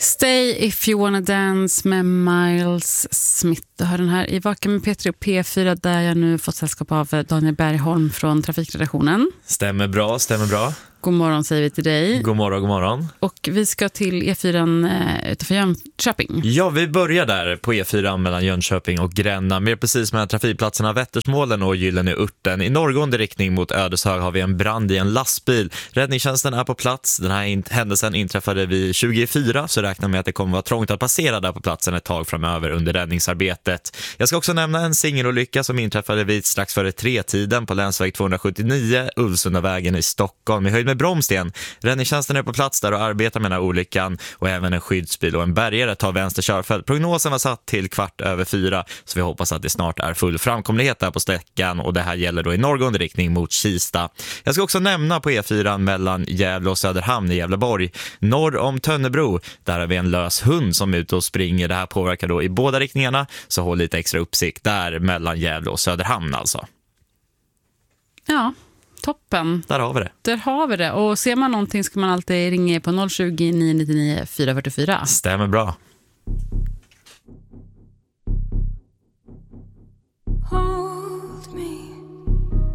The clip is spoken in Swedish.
Stay if you wanna dance med Miles Smith. Du hör den här i Vaken med Petri och P4 där jag nu fått sällskap av Daniel Bergholm från Trafikredaktionen. Stämmer bra. God morgon säger vi till dig. God morgon. Och vi ska till E4 utanför Jönköping. Ja, vi börjar där på E4 mellan Jönköping och Gränna. Mer precis med trafikplatserna Vättersmålen och Gyllene Urten. I norrgående riktning mot Ödeshög har vi en brand i en lastbil. Räddningstjänsten är på plats. Den här händelsen inträffade vid 24, så räknar med att det kommer vara trångt att passera där på platsen ett tag framöver under räddningsarbetet. Jag ska också nämna en singelolycka som inträffade vid strax före 3-tiden på länsväg 279, Ulvsundavägen i Stockholm med höjd med bromsten. Räddningstjänsten är på plats där och arbetar med den här olyckan, och även en skyddsbil och en bärgare tar vänster körfält. Prognosen var satt till 4:15, så vi hoppas att det snart är full framkomlighet där på sträckan, och det här gäller då i norrgående riktning mot Kista. Jag ska också nämna på E4 mellan Gävle och Söderhamn i Gävleborg. Norr om Tönnebro, där har vi en lös hund som är ute och springer. Det här påverkar då i båda riktningarna, så håll lite extra uppsikt där mellan Gävle och Söderhamn alltså. Ja, toppen. Där har vi det. Och ser man någonting ska man alltid ringa på 020 999 444. Stämmer bra.